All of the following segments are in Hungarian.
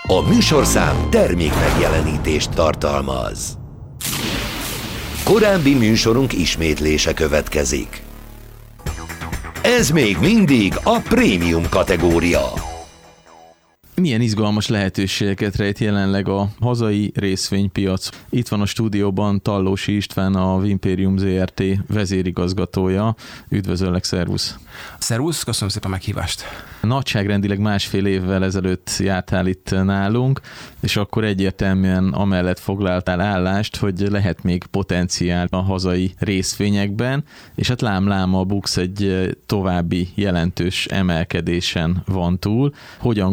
A műsorszám termék megjelenítést tartalmaz. Korábbi műsorunk ismétlése következik. Ez még mindig a prémium kategória. Milyen izgalmas lehetőségeket rejt jelenleg a hazai részvénypiac. Itt van a stúdióban Tallósi István, a Vimperium Zrt. Vezérigazgatója. Üdvözöllek, szervusz! Szervusz, köszönöm szépen a meghívást! Nagyságrendileg másfél évvel ezelőtt jártál itt nálunk, és akkor egyértelműen amellett foglaltál állást, hogy lehet még potenciál a hazai részvényekben, és hát lám a BUX egy további jelentős emelkedésen van túl. Hogyan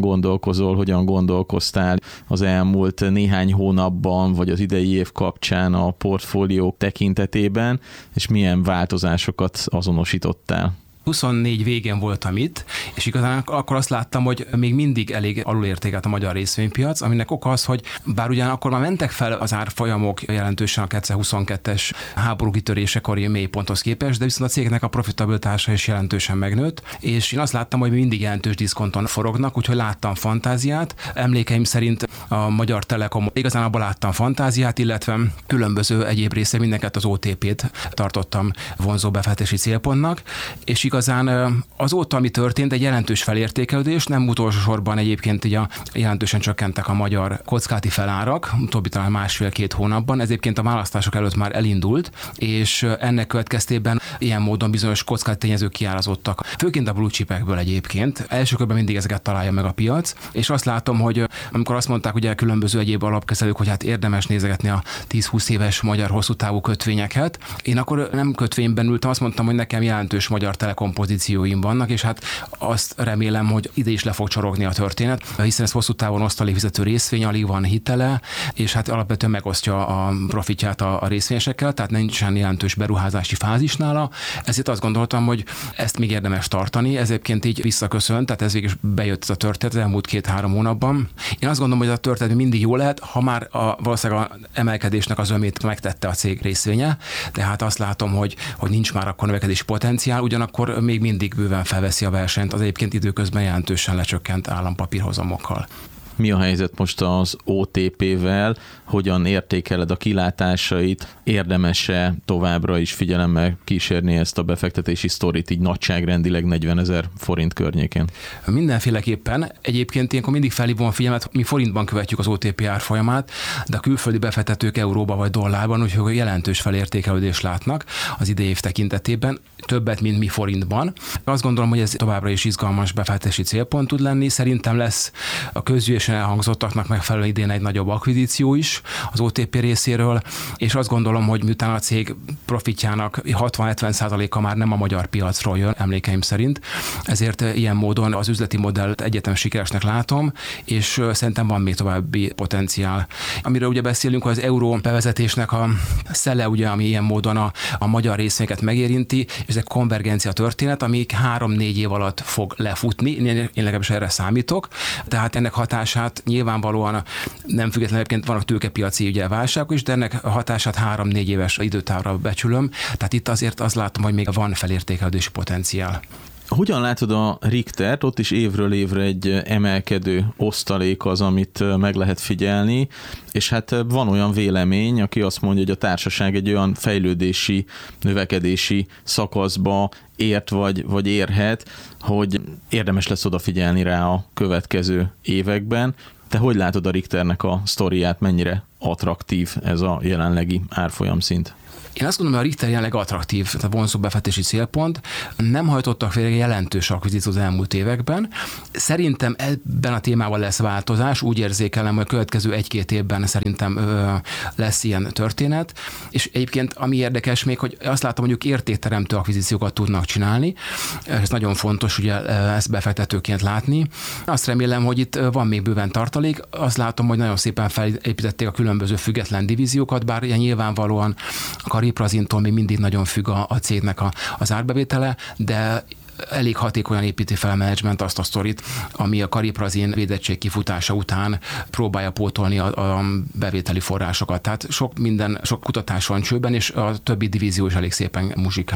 gondolkoztál az elmúlt néhány hónapban, vagy az idei év kapcsán a portfóliók tekintetében, és milyen változásokat azonosítottál? 24 végén voltam itt, és igazán akkor azt láttam, hogy még mindig elég alulértékelt a magyar részvénypiac, aminek oka az, hogy bár ugyan akkor már mentek fel az árfolyamok jelentősen a 2022-es háború kitörésekori mélyponthoz képest, de viszont a cégnek a profitabilitása is jelentősen megnőtt, és én azt láttam, hogy mindig jelentős diszkonton forognak, úgyhogy láttam fantáziát. Emlékeim szerint a Magyar Telekom igazán abban láttam fantáziát, illetve különböző egyéb része mindenket az OTP-t tartottam vonzó befektetési célpontnak, és igazán azóta, ami történt, egy jelentős felértékelődés, nem utolsó sorban egyébként így jelentősen csökkentek a magyar kockázati felárak, utóbbi talán másfél-két hónapban, ez egyébként a választások előtt már elindult, és ennek következtében ilyen módon bizonyos kockázati tényezők kiárazottak. Főként a blue chipekből egyébként. Első körben mindig ezeket találja meg a piac, és azt látom, hogy amikor azt mondták ugye különböző egyéb alapkezelők, hogy hát érdemes nézegetni a 10-20 éves magyar hosszú távú kötvényeket, én akkor nem kötvényben ültem, azt mondtam, hogy nekem jelentős Magyar Telekom kompozícióim vannak, és hát azt remélem, hogy ide is le fog csorogni a történet, hiszen ez hosszú távon osztalék fizető részvény, alig van hitele, és hát alapvetően megosztja a profitját a részvényesekkel, tehát nincsen jelentős beruházási fázis nála, ezért azt gondoltam, hogy ezt még érdemes tartani, ez egyébként így visszaköszönt, tehát ez végig is bejött ez a történet az elmúlt 2-3 hónapban. Én azt gondolom, hogy a történet mindig jó lehet, ha már valószínűleg a emelkedésnek az ömét megtette a cég részvénye, tehát azt látom, hogy nincs már akkor növekedési potenciál, ugyanakkor még mindig bőven felveszi a versenyt az egyébként időközben jelentősen lecsökkent állampapírhozamokkal. Mi a helyzet most az OTP-vel? Hogyan értékeled a kilátásait? Érdemes-e továbbra is figyelemmel kísérni ezt a befektetési sztorit így nagyságrendileg 40 000 forint környékén? Mindenféleképpen. Egyébként ilyenkor mindig felhívom a figyelmet, mi forintban követjük az OTP árfolyamát, de a külföldi befektetők euróba vagy dollárban, úgyhogy jelentős felértékelődést látnak az idei év tekintetében, többet, mint mi forintban. Azt gondolom, hogy ez továbbra is izgalmas befektetési célpont tud lenni. Szerintem lesz a közgyűlésen elhangzottaknak megfelelően idén egy nagyobb akvizíció is az OTP részéről, és azt gondolom, hogy miután a cég profitjának 60-70%-a már nem a magyar piacról jön, emlékeim szerint, ezért ilyen módon az üzleti modellt egyetem sikeresnek látom, és szerintem van még további potenciál. Amiről ugye beszélünk, az euró bevezetésnek a szele, ugye, ami ilyen módon a magyar részvényeket megérinti, és ez egy konvergencia történet, ami 3-4 év alatt fog lefutni, én legalábbis erre számítok, tehát ennek hatását nyilvánvalóan nem függetlenül egyébként vannak tőkepiaci ugye válságok is, de ennek hatását 3-4 éves időtávra becsülöm, tehát itt azért azt látom, hogy még van felértékelődési potenciál. Hogyan látod a Richtert? Ott is évről évre egy emelkedő osztalék az, amit meg lehet figyelni, és hát van olyan vélemény, aki azt mondja, hogy a társaság egy olyan fejlődési, növekedési szakaszba ért vagy érhet, hogy érdemes lesz odafigyelni rá a következő években. Te hogy látod a Richternek a sztoriát, mennyire attraktív ez a jelenlegi árfolyamszint? Én azt gondolom, hogy a Richter jelenleg attraktív, tehát vonzó befektetési célpont. Nem hajtottak végre jelentős akvizíciót az elmúlt években. Szerintem ebben a témában lesz változás, úgy érzékelem, hogy a következő 1-2 évben szerintem lesz ilyen történet. És egyébként ami érdekes még, hogy azt látom, hogy ők értékteremtő akvizíciókat tudnak csinálni. Ez nagyon fontos, ugye ezt befektetőként látni. Azt remélem, hogy itt van még bőven tartalék. Azt látom, hogy nagyon szépen felépítették a különböző független divíziókat, bár ilyen nyilvánvalóan a Cariprazintól még mindig nagyon függ a cégnek az árbevétele, de elég hatékonyan építi fel a menedzsment azt a sztorit, ami a Cariprazin védettség kifutása után próbálja pótolni a bevételi forrásokat. Tehát sok kutatás van csőben, és a többi divízió is elég szépen muzsikál.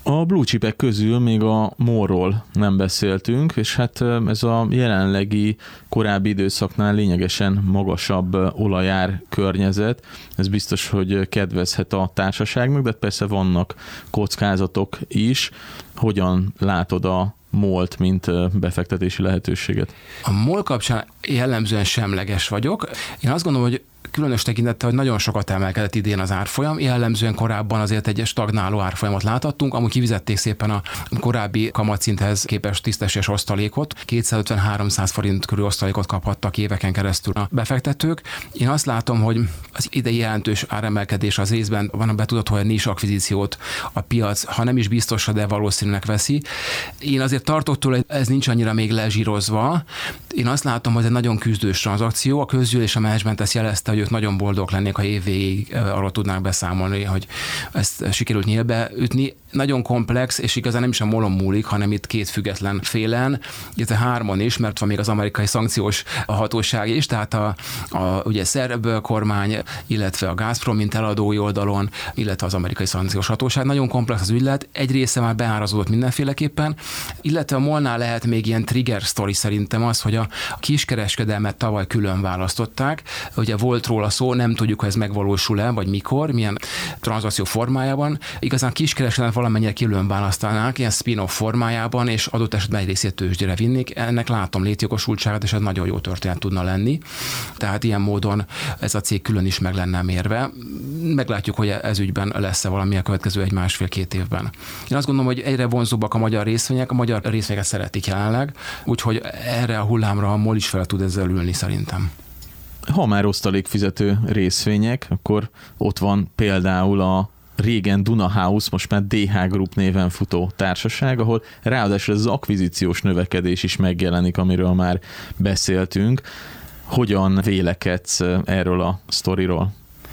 A blue chipek közül még a MOL-ról nem beszéltünk, és hát ez a jelenlegi korábbi időszaknál lényegesen magasabb olajár környezet. Ez biztos, hogy kedvezhet a társaságnak, de persze vannak kockázatok is. Hogyan látod a MOL-t, mint befektetési lehetőséget? A MOL kapcsán jellemzően semleges vagyok. Én azt gondolom, hogy különös tekintettel, hogy nagyon sokat emelkedett idén az árfolyam, jellemzően korábban azért egy stagnáló árfolyamot láthattunk, amúgy kifizették szépen a korábbi kamatszinthez képest tisztességes osztalékot, 250-300 forint körül osztalékot kaphattak éveken keresztül a befektetők. Én azt látom, hogy az idei jelentős áremelkedés az részben van a betudott, hogy a nis akvizíciót a piac, ha nem is biztosra, de valószínűnek veszi. Én azért tartok tőle, hogy ez nincs annyira még lezsírozva. Én azt látom, hogy ez egy nagyon küzdős tranzakció. A közgyűlés, a menedzsment ezt jelezte, hogy ők nagyon boldog lennék, ha évvégig arról tudnák beszámolni, hogy ezt sikerült nyílbe ütni. Nagyon komplex, és igazán nem is a MOL-on múlik, hanem itt két független félen, illetve hárman is, mert van még az amerikai szankciós hatóság is, tehát ugye szerb kormány, illetve a Gazprom, mint eladói oldalon, illetve az amerikai szankciós hatóság. Nagyon komplex az ügylet, egy része már beárazódott mindenféleképpen, illetve a MOL-nál lehet még ilyen trigger story szerintem az, hogy a kiskereskedelmet tavaly külön választották. Ugye volt róla szó, nem tudjuk, hogy ez megvalósul-e, vagy mikor, milyen tranzakció formájában. Igazán kiskereskedelmet valamennyire külön választanák, ilyen spin-off formájában, és adott esetben egy részét tőzsdére vinnék. Ennek látom létjogosultságát, és ez nagyon jó történet tudna lenni. Tehát ilyen módon ez a cég külön is meg lenne mérve. Meglátjuk, hogy ez ügyben lesz-e valami a következő 1-1,5-2 évben. Én azt gondolom, hogy egyre vonzóbbak a magyar részvények, a magyar részvényeket szeretik jelenleg, úgyhogy erre a hullámra a MOL is fel tud ezzel ülni szerintem. Ha már osztalékfizető részvények, akkor ott van például a régen Duna House, most már DH Group néven futó társaság, ahol ráadásul ez az akvizíciós növekedés is megjelenik, amiről már beszéltünk. Hogyan vélekedsz erről a sztoriról?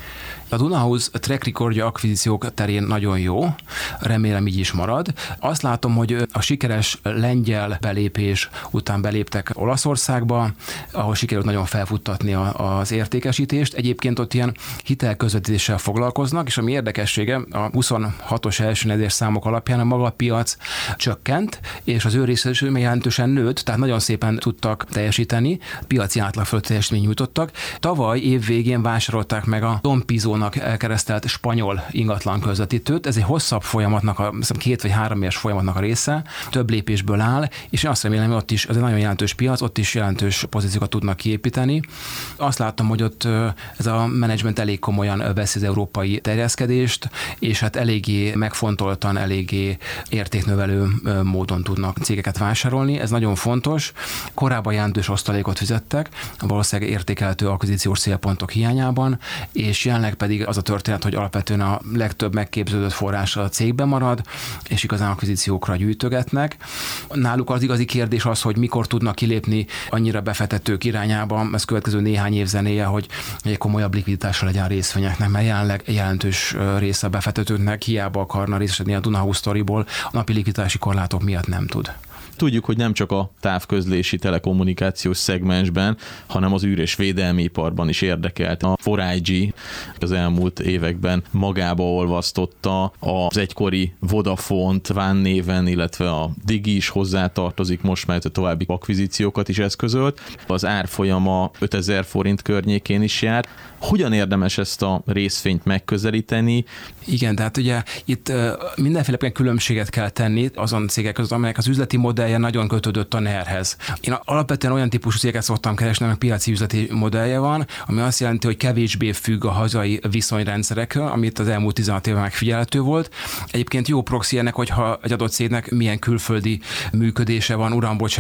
A Duna House track recordja akvizíciók terén nagyon jó, remélem így is marad. Azt látom, hogy a sikeres lengyel belépés után beléptek Olaszországba, ahol sikerült nagyon felfuttatni az értékesítést. Egyébként ott ilyen hitelközvetítéssel foglalkoznak, és ami érdekessége, a 26-os első negyedéves számok alapján a maga a piac csökkent, és az ő részesedésük jelentősen nőtt, tehát nagyon szépen tudtak teljesíteni, piaci átlag fölött teljesítményt nyújtottak. Tavaly év végén vásárolták meg a Don Pizónak elkeresztelt spanyol ingatlan közvetítőt. Ez egy hosszabb folyamatnak, 2 vagy 3 éves folyamatnak a része, több lépésből áll, és én azt remélem, hogy ott is, ez egy nagyon jelentős piac, ott is jelentős pozíciókat tudnak kiépíteni. Azt láttam, hogy ott ez a menedzsment elég komolyan veszi az európai terjeszkedést, és hát eléggé megfontoltan, eléggé értéknövelő módon tudnak cégeket vásárolni. Ez nagyon fontos. Korábban jelentős osztalékot fizettek, valószínűleg értékelhető akvizíciós célpontok hiányában, és jelenleg pedig az a történet, hogy alapvetően a legtöbb megképződött forrás a cégben marad, és igazán akvizíciókra gyűjtögetnek. Náluk az igazi kérdés az, hogy mikor tudnak kilépni annyira befektetők irányába, ez következő néhány év zenéje, hogy egy komolyabb likviditásra legyen a részvényeknek, mert jelenleg jelentős része a befektetőknek hiába akarna részesedni a Duna House sztoriból, a napi likviditási korlátok miatt nem tud. Tudjuk, hogy nem csak a távközlési telekommunikációs szegmensben, hanem az űr- és védelmi iparban is érdekelt. A 4IG az elmúlt években magába olvasztotta az egykori Vodafont One néven, illetve a Digi is hozzátartozik, most már további akvizíciókat is eszközölt. Az árfolyama 5000 forint környékén is jár. Hogyan érdemes ezt a részvényt megközelíteni? Igen, tehát ugye itt mindenféleképpen különbséget kell tenni azon cégek között, amelyek az üzleti modellje nagyon kötődött a NER-hez. Én alapvetően olyan típusú cégeket szoktam keresni, aminek piaci üzleti modellje van, ami azt jelenti, hogy kevésbé függ a hazai viszonyrendszerekről, amit az elmúlt 16 évben megfigyelhető volt. Egyébként jó proxy ennek, hogyha egy adott cégnek milyen külföldi működése van,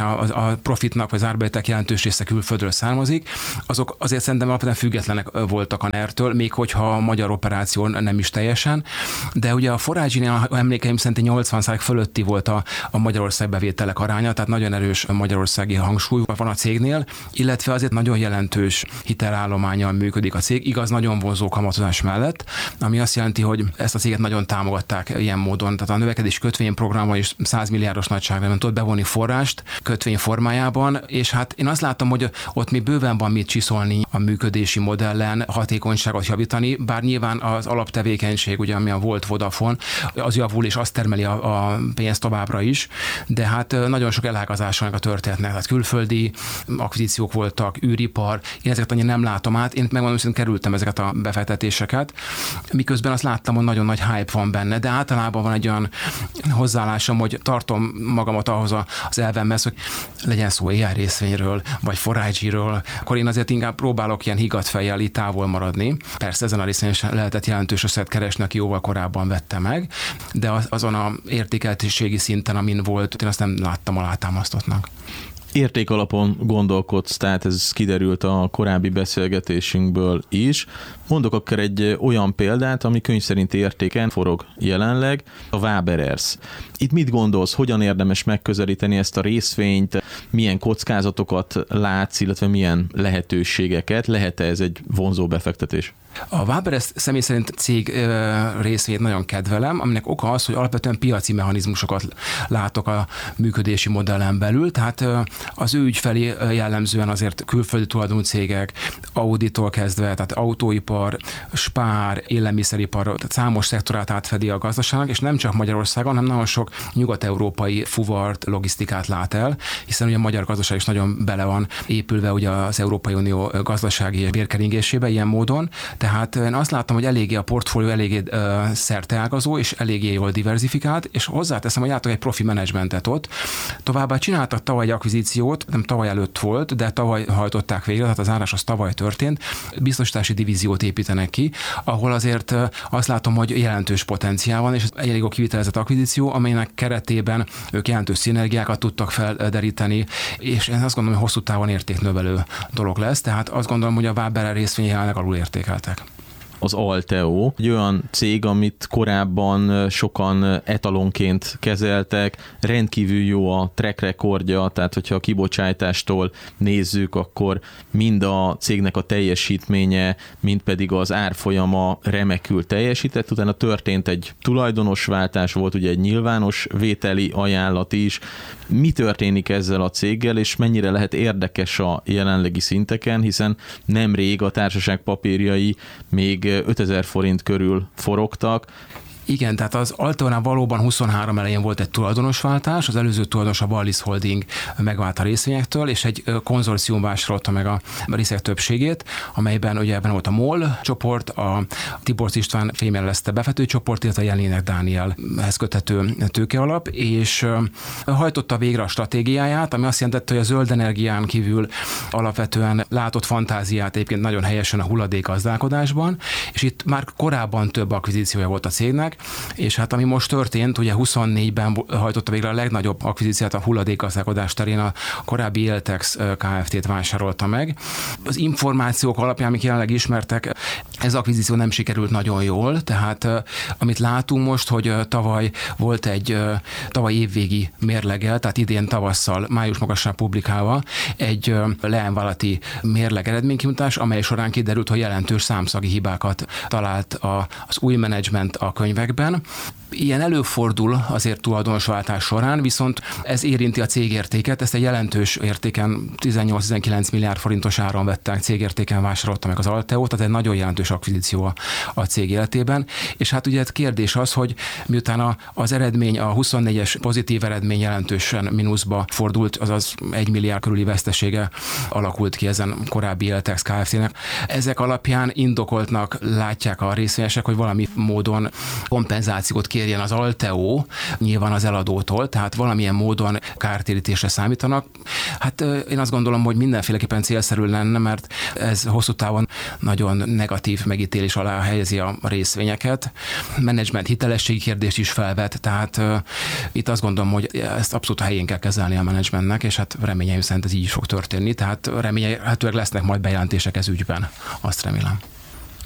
a profitnak vagy az árbevételek jelentős része külföldről származik, azok azért szerintem alapvetően függetlenek voltak a NER-től, még hogyha a magyar operáció nem is teljesen, de ugye a 4IG-nél emlékeim szerint 80% fölötti volt a Magyarország bevétele hitelek aránya, tehát nagyon erős magyarországi hangsúly van a cégnél, illetve azért nagyon jelentős hitelállománnyal működik a cég, igaz, nagyon vonzó kamatozás mellett, ami azt jelenti, hogy ezt a céget nagyon támogatták ilyen módon. Tehát a növekedés kötvényprogramban is 100 milliárdos nagyságrendben tudott bevonni forrást kötvény formájában, és hát én azt látom, hogy ott még bőven van mit csiszolni a működési modellen, hatékonyságot javítani, bár nyilván az alaptevékenység, ugye, ami a volt Vodafone, az javul, és azt termeli a pénzt továbbra is, de hát nagyon sok elágazása a történetnek, tehát külföldi akvizíciók voltak, űripar, én ezeket annyira nem látom át, én megmondom, hogy kerültem ezeket a befektetéseket, miközben azt láttam, hogy nagyon nagy hype van benne, de általában van egy olyan hozzáállásom, hogy tartom magamat ahhoz az elvemhez, hogy legyen szó AI részvényről, vagy 4IG-ről, akkor én azért inkább próbálok ilyen higgadt fejjel így távol maradni. Persze ezen a részvényen lehetett jelentős összeget keresni, aki jóval korábban vette meg, de azon a értékeltségi szinten, amin volt, én azt nem láttam alátámasztottnak. Értékalapon gondolkodsz, tehát ez kiderült a korábbi beszélgetésünkből is. Mondok akkor egy olyan példát, ami könyv szerinti értéken forog jelenleg, a Waberers. Itt mit gondolsz, hogyan érdemes megközelíteni ezt a részvényt, milyen kockázatokat látsz, illetve milyen lehetőségeket, lehet-e ez egy vonzó befektetés? A Waberers személy szerint cég részvényt nagyon kedvelem, aminek oka az, hogy alapvetően piaci mechanizmusokat látok a működési modellen belül, tehát az ő ügyfelé jellemzően azért külföldi tulajdonú cégek, Auditól kezdve, tehát autóipar, spár, élelmiszeripar, tehát számos szektorát átfedi a gazdaságnak, és nem csak Magyarországon, hanem nagyon sok nyugat-európai fuvart, logisztikát lát el, hiszen ugye a magyar gazdaság is nagyon bele van épülve ugye az Európai Unió gazdasági vérkeringésébe ilyen módon. Tehát én azt látom, hogy eléggé a portfólió eléggé szerteágazó, és eléggé jól diversifikált, és hozzáteszem, hogy látok egy profi menedzsmentet ott. Továbbá csináltak tavaly egy akvizíciót, nem tavaly előtt volt, de tavaly hajtották végre, tehát az árás az tavaly történt. Biztosítási divíziót építenek ki, ahol azért azt látom, hogy jelentős potenciál van, és egy elég jó kivitelezett akvizíció, amelynek keretében ők jelentős szinergiákat tudtak felderíteni, és én azt gondolom, hogy hosszú távon értéknövelő dolog lesz, tehát azt gondolom, hogy a Waberers részvényei jelenleg alul értékeltek. Az Alteo, egy olyan cég, amit korábban sokan etalonként kezeltek, rendkívül jó a track recordja, tehát hogyha a kibocsátástól nézzük, akkor mind a cégnek a teljesítménye, mind pedig az árfolyama remekül teljesített, utána történt egy tulajdonosváltás, volt ugye egy nyilvános vételi ajánlat is. Mi történik ezzel a céggel, és mennyire lehet érdekes a jelenlegi szinteken, hiszen nemrég a társaság papírjai még 5000 forint körül forogtak. Igen, tehát az Alteónál valóban 23 elején volt egy tulajdonosváltás, az előző tulajdonos a Wallis Holding megvált a részvényektől, és egy konzorcium vásárolta meg a részek többségét, amelyben ugye ebben volt a MOL csoport, a Tiborcs István fémjelezte befektető csoport, illetve a Jelinek Dánielhez köthető tőkealap, és hajtotta végre a stratégiáját, ami azt jelentette, hogy a zöld energián kívül alapvetően látott fantáziát egyébként nagyon helyesen a hulladékgazdálkodásban, és itt már korábban több akvizíciója volt a cégnek, és hát ami most történt, ugye 24-ben hajtotta végre a legnagyobb akvizíciát a hulladékgazdálkodás terén, a korábbi Éltex Kft-t vásárolta meg. Az információk alapján, amik jelenleg ismertek, ez akvizíció nem sikerült nagyon jól, tehát amit látunk most, hogy tavaly volt egy tavaly évvégi mérleggel, tehát idén tavasszal, május magasán publikálva egy leányvállalati mérleg eredménykimutatás, amely során kiderült, hogy jelentős számszagi hibákat talált az új menedzsment a könyvekben. Ilyen előfordul azért tulajdonosváltás során, viszont ez érinti a cégértéket, ezt egy jelentős értéken 18-19 milliárd forintos áron vettek, cégértéken vásárolta meg az Alteo, tehát egy nagyon jelentős akvizíció a cég életében, és hát ugye kérdés az, hogy miután az eredmény, a 24-es pozitív eredmény jelentősen mínuszba fordult, azaz 1 milliárd körüli vesztesége alakult ki ezen korábbi Éltex Kft-nek. Ezek alapján indokoltnak látják a részvényesek, hogy valami módon kompenzációt kérjen az Alteo, nyilván az eladótól, tehát valamilyen módon kártérítésre számítanak. Hát én azt gondolom, hogy mindenféleképpen célszerű lenne, mert ez hosszú távon nagyon negatív megítélés alá helyezi a részvényeket. Menedzsment hitelességi kérdést is felvet, tehát itt azt gondolom, hogy ezt abszolút a helyén kell kezelni a menedzsmentnek, és hát reményeim szerint ez így is fog történni, tehát remélhetőleg lesznek majd bejelentések ez ügyben, azt remélem.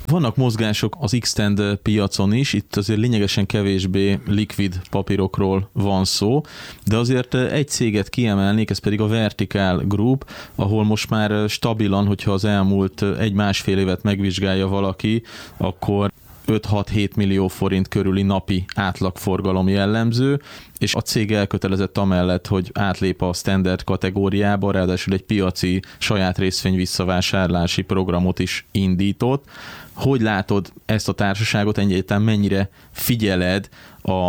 Vannak mozgások az Xtend piacon is, itt azért lényegesen kevésbé likvid papírokról van szó, de azért egy céget kiemelnék, ez pedig a Vertical Group, ahol most már stabilan, hogyha az elmúlt 1-1,5 évet megvizsgálja valaki, akkor 5-6-7 millió forint körüli napi átlagforgalom jellemző, és a cég elkötelezett amellett, hogy átlép a standard kategóriába, ráadásul egy piaci saját részvény visszavásárlási programot is indított. Hogy látod ezt a társaságot, egyáltalán mennyire figyeled a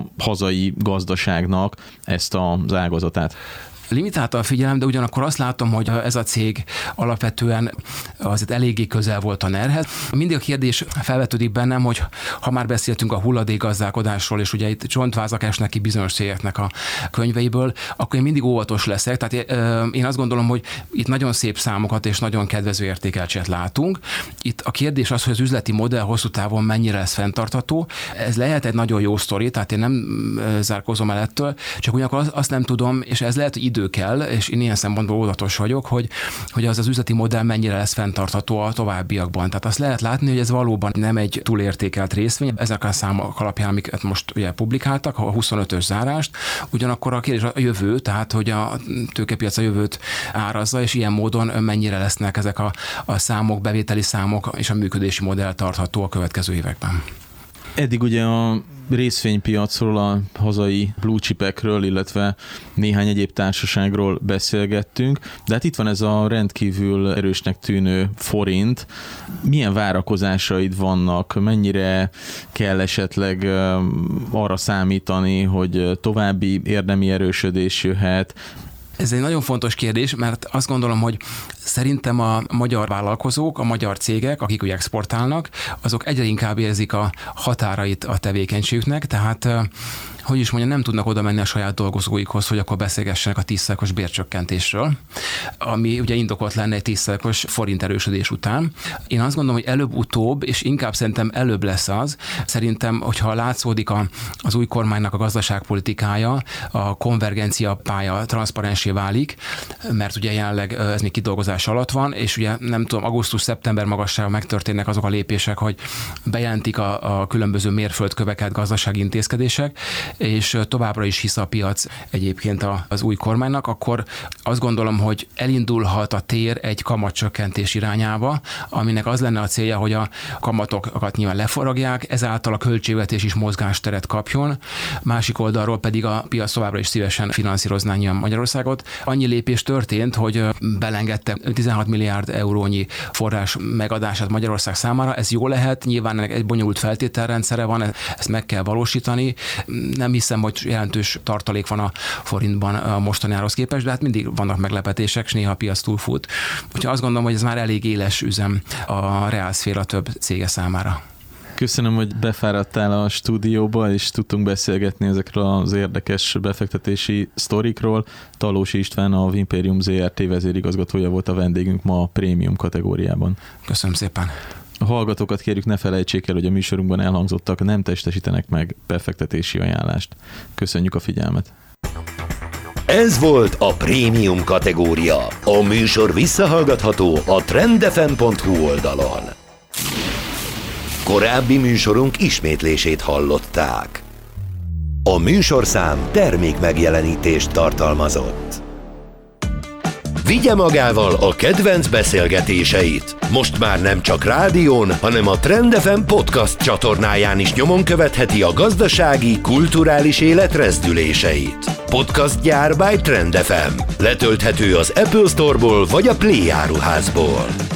hazai gazdaságnak ezt az ágazatát? Limitáltan a figyelem, de ugyanakkor azt látom, hogy ez a cég alapvetően azért eléggé közel volt a NER-hez. Mindig a kérdés felvetődik bennem, hogy ha már beszéltünk a hulladékgazdálkodásról, és ugye itt csontvázak esnek ki bizonyos cégeknek a könyveiből, akkor én mindig óvatos leszek. Tehát én azt gondolom, hogy itt nagyon szép számokat és nagyon kedvező értékeltséget látunk. Itt a kérdés az, hogy az üzleti modell hosszú távon mennyire lesz fenntartható. Ez lehet egy nagyon jó sztori, tehát én nem zárkózom el ettől, csak ugyanakkor azt nem tudom, és ez lehet, hogy idő kell, és én ilyen szempontból óvatos vagyok, hogy az üzleti modell mennyire lesz fenntartható a továbbiakban. Tehát azt lehet látni, hogy ez valóban nem egy túlértékelt részvény, ezek a számok alapján, amiket most ugye publikáltak, a 25-ös zárást, ugyanakkor a kérdés a jövő, tehát hogy a tőkepiac a jövőt árazza, és ilyen módon mennyire lesznek ezek a számok, bevételi számok és a működési modell tartható a következő években. Eddig ugye a részvénypiacról, a hazai blue chipekről, illetve néhány egyéb társaságról beszélgettünk, de hát itt van ez a rendkívül erősnek tűnő forint. Milyen várakozásaid vannak? Mennyire kell esetleg arra számítani, hogy további érdemi erősödés jöhet? Ez egy nagyon fontos kérdés, mert azt gondolom, hogy szerintem a magyar vállalkozók, a magyar cégek, akik ugye exportálnak, azok egyre inkább érzik a határait a tevékenységüknek, tehát hogy is mondjam, nem tudnak oda menni a saját dolgozóikhoz, hogy akkor beszélgessenek a 10%-os bércsökkentésről, ami ugye indokolt lenne egy 10%-os forint erősödés után. Én azt gondolom, hogy előbb-utóbb, és inkább szerintem előbb lesz az, szerintem, hogyha látszódik az új kormánynak a gazdaságpolitikája, a konvergencia pálya transzparensé válik, mert ugye jelenleg ez még kidolgozás alatt van, és ugye nem tudom, augusztus-szeptember magasságban megtörténnek azok a lépések, hogy bejelentik a különböző mérföldköveket, gazdasági intézkedések, és továbbra is hisz a piac egyébként az új kormánynak, akkor azt gondolom, hogy elindulhat a tér egy kamatcsökkentés irányába, aminek az lenne a célja, hogy a kamatokat nyilván leforogják, ezáltal a költségvetés is mozgásteret kapjon, másik oldalról pedig a piac továbbra is szívesen finanszírozná nyilván Magyarországot. Annyi lépés történt, hogy belengedte 16 milliárd eurónyi forrás megadását Magyarország számára, ez jó lehet, nyilván egy bonyolult feltételrendszere van, ezt meg kell valósítani. Nem hiszem, hogy jelentős tartalék van a forintban a mostanához képest, de hát mindig vannak meglepetések, és néha a piac túlfut. Úgyhogy azt gondolom, hogy ez már elég éles üzem a reálszféra több cége számára. Köszönöm, hogy befáradtál a stúdióba, és tudtunk beszélgetni ezekről az érdekes befektetési sztorikról. Talósi István, a Vimperium Zrt. Vezérigazgatója volt a vendégünk ma a prémium kategóriában. Köszönöm szépen. A hallgatókat kérjük, ne felejtsék el, hogy a műsorunkban elhangzottak nem testesítenek meg befektetési ajánlást. Köszönjük a figyelmet! Ez volt a prémium kategória. A műsor visszahallgatható a trendfm.hu oldalon. Korábbi műsorunk ismétlését hallották. A műsorszám termékmegjelenítést tartalmazott. Vigye magával a kedvenc beszélgetéseit. Most már nem csak rádión, hanem a Trend FM podcast csatornáján is nyomon követheti a gazdasági, kulturális élet rezdüléseit. Podcast gyár by Trend FM. Letölthető az Apple Store-ból vagy a Play áruházból.